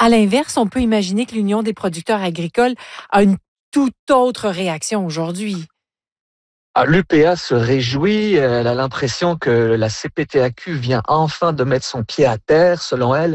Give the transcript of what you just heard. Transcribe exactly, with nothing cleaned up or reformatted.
À l'inverse, on peut imaginer que l'Union des producteurs agricoles a une toute autre réaction aujourd'hui. Ah, L'U P A se réjouit, elle a l'impression que la C P T A Q vient enfin de mettre son pied à terre, selon elle.